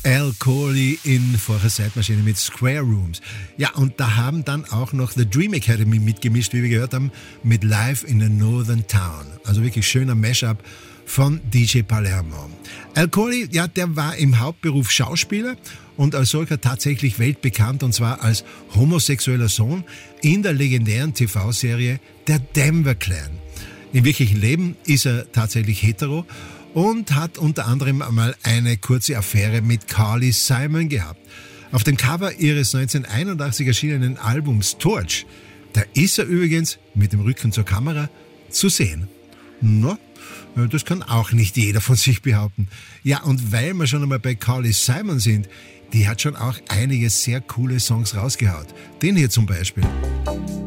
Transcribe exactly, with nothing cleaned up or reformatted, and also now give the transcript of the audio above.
Al Corley in Vorher Zeitmaschine mit Square Rooms. Ja, und da haben dann auch noch The Dream Academy mitgemischt, wie wir gehört haben, mit Live in a Northern Town. Also wirklich schöner Mashup von D J Palermo. Al Corley, ja, der war im Hauptberuf Schauspieler und als solcher tatsächlich weltbekannt, und zwar als homosexueller Sohn in der legendären T V-Serie Der Denver Clan. Im wirklichen Leben ist er tatsächlich hetero und hat unter anderem einmal eine kurze Affäre mit Carly Simon gehabt. Auf dem Cover ihres neunzehnhunderteinundachtzig erschienenen Albums Torch, da ist er übrigens mit dem Rücken zur Kamera zu sehen. Na, das kann auch nicht jeder von sich behaupten. Ja, und weil wir schon einmal bei Carly Simon sind, die hat schon auch einige sehr coole Songs rausgehaut. Den hier zum Beispiel.